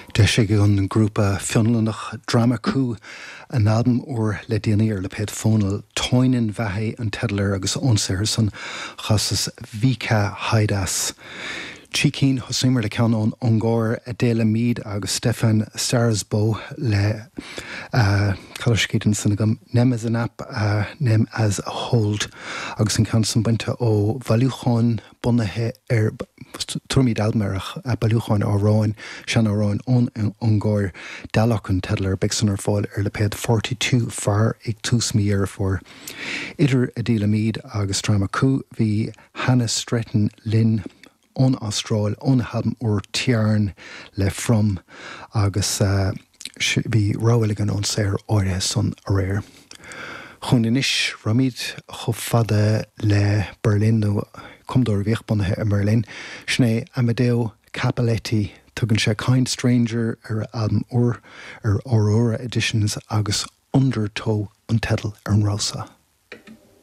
De sé an grúpa fionlannach drama cú an album or le déanaí ar le péad fónal toinin bheithe an tedlar agus onsair san chasas Vika Haidas. Chícín hosimir le cean ón Ongóir Adéla Mead agus Stefan Sarsbo le Calascéan san agam nem as an app nem as a hold agus an can san buinte ó Valúcháin bunathe turmíd almerach a Valúcháin áráin sean áráin ón Ongóir dalach an tedlar bigsan ar fáil ar le péad 42 far ag tús mí ar for idir Adéla Mead agus drama cú hí Hannah Stretton Lynn on Austráil on habm or tiarn le from agus bhí ráhfuil an séir áirithe son a réir. Chun inis ramid cho fada le Berlin nó cumdóir bhíoch bunathe a Merlin sné Amadeo Cappelletti tugann sé Kind Stranger ar album or ar Aurora Editions agus Undertow an tedal ar an Rosa.